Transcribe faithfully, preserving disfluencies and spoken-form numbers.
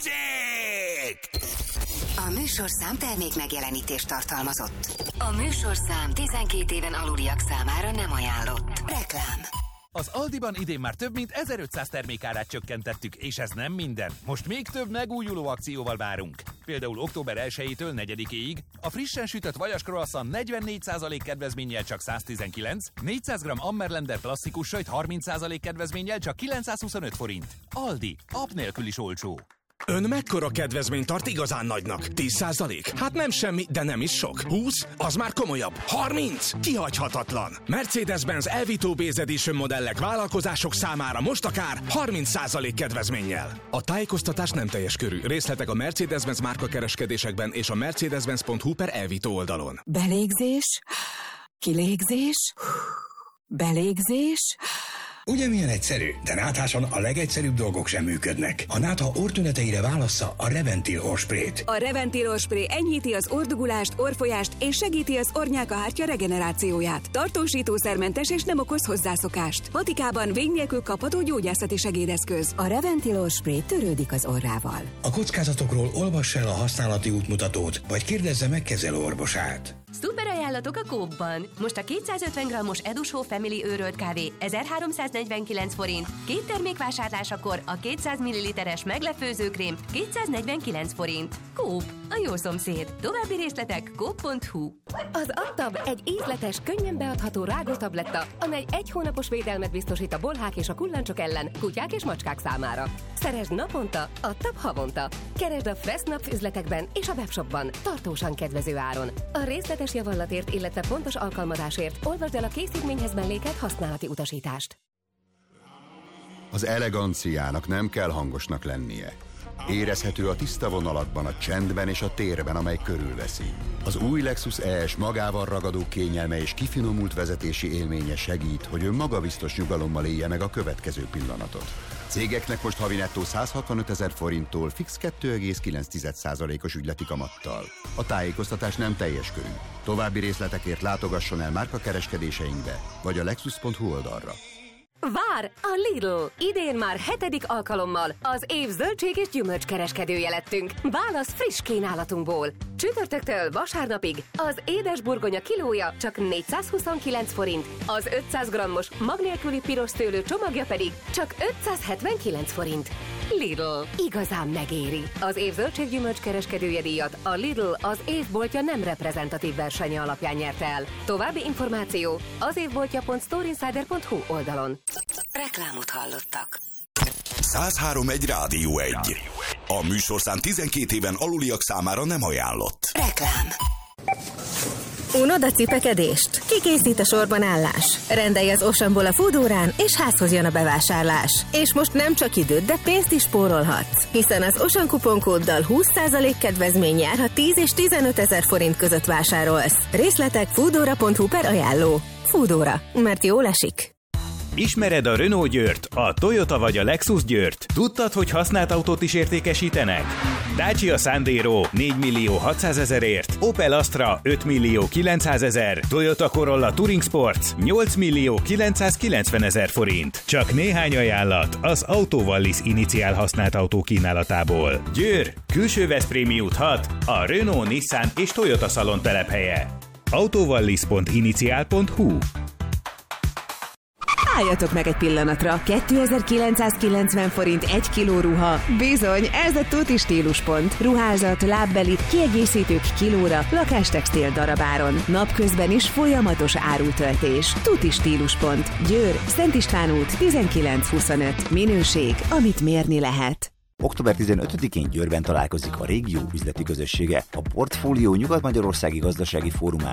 A műsorszám termék megjelenítést tartalmazott. A műsorszám tizenkét éven aluliak számára nem ajánlott. Reklám. Az Aldiban idén már több mint ezerötszáz termékárát csökkentettük, és ez nem minden. Most még több megújuló akcióval várunk. Például október elsejétől negyedikéig a frissen sütött vajas croissant negyvennégy százalék kedvezménnyel csak száztizenkilenc, négyszáz gramm Ammerlander klasszikus sajt harminc százalék kedvezménnyel csak kilencszázhuszonöt forint. Aldi, app nélkül is olcsó. Ön mekkora kedvezményt tart igazán nagynak? tíz százalék? Hát nem semmi, de nem is sok. húsz? Az már komolyabb. harminc? Kihagyhatatlan. Mercedes-Benz Elvito Base Edition modellek vállalkozások számára most akár harminc százalék kedvezménnyel. A tájékoztatás nem teljes körű. Részletek a Mercedes-Benz márkakereskedésekben és a mercedes-benz pont hu per Elvito oldalon. Belégzés, kilégzés, belégzés. Ugye milyen egyszerű, de nátháson a legegyszerűbb dolgok sem működnek. A nátha orrtüneteire válassza a Reventil orrsprayt. A Reventil orrspray enyhíti az orrdugulást, orrfolyást és segíti az orrnyálkahártya regenerációját. Tartósítószermentes és nem okoz hozzászokást. Patikában vég nélkül kapható gyógyászati segédeszköz. A Reventil orrspray törődik az orrával. A kockázatokról olvass el a használati útmutatót, vagy kérdezze meg kezelőorvosát. Szuper ajánlatok a Coop-ban. Most a kétszázötven grammos Edushow Family őrölt kávé ezerháromszáznegyvenkilenc forint, két termék vásárlásakor a kétszáz milliliteres meglepőzőkrém kétszáznegyvenkilenc forint. Coop, a jó szomszéd. További részletek coop pont hu. Az Attab egy ízletes, könnyen beadható rágótabletta, amely egy hónapos védelmet biztosít a bolhák és a kullancsok ellen, kutyák és macskák számára. Szeresd naponta, Attab havonta. Keresd a Fressnapf üzletekben és a webshopban, tartósan kedvező áron. A részletes javallatért, illetve pontos alkalmazásért olvasd el a készítményhez mellékelt használati utasítást. Az eleganciának nem kell hangosnak lennie. Érezhető a tiszta vonalakban, a csendben és a térben, amely körülveszi. Az új Lexus E S magával ragadó kényelme és kifinomult vezetési élménye segít, hogy ön magabiztos nyugalommal élje meg a következő pillanatot. Cégeknek most havi nettó száz hatvanöt ezer forinttól fix kettő egész kilenc százalékos ügyleti kamattal. A tájékoztatás nem teljes körű. További részletekért látogasson el márkakereskedéseinkbe, vagy a lexus pont hu oldalra. Vár a Lidl! Idén már hetedik alkalommal az év zöldség és gyümölcs kereskedője lettünk. Válasz friss kínálatunkból. Csütörtöktől vasárnapig az édesburgonya kilója csak négyszázhuszonkilenc forint, az ötszáz grammos mag nélküli piros szőlő csomagja pedig csak ötszázhetvenkilenc forint. Lidl. Igazán megéri. Az év zöldséggyümölcs kereskedője díjat a Lidl az évboltja nem reprezentatív versenye alapján nyerte el. További információ az évboltja pont storeinsider pont hu oldalon. Reklámot hallottak. száz három egy Rádió egy. A műsorszám tizenkét éven aluliak számára nem ajánlott. Reklám. Unod a cipekedést? Kikészít a sorban állás? Rendelj az Oceanból a Foodórán, és házhoz jön a bevásárlás. És most nem csak időt, de pénzt is spórolhatsz. Hiszen az Ocean kuponkóddal húsz százalék kedvezmény jár, ha tíz és tizenöt ezer forint között vásárolsz. Részletek foodora pont hu per ajánló. Foodora, mert jól esik. Ismered a Renault Győrt, a Toyota vagy a Lexus Győrt? Tudtad, hogy használt autót is értékesítenek? Dacia Sandero négy millió hatszázezerért, Opel Astra öt millió kilencszázezer, Toyota Corolla Touring Sports nyolc millió kilencszázkilencvenezer forint. Csak néhány ajánlat az Autovallis iniciál használt autó kínálatából. Győr, Külső Veszprémi út hat, a Renault, Nissan és Toyota szalon telephelye. autovallis pont iniciál pont hu. Álljatok meg egy pillanatra, kétezer-kilencszázkilencven forint egy kiló ruha. Bizony, ez a tuti stíluspont. Ruházat, lábbelit, kiegészítők kilóra, lakástextil darabáron. Napközben is folyamatos árutöltés. Tuti stíluspont. Győr, Szent István út tizenkilenc huszonöt. Minőség, amit mérni lehet. október tizenötödikén Győrben találkozik a régió üzleti közössége. A Portfólió Nyugat-Magyarországi Gazdasági Fórumán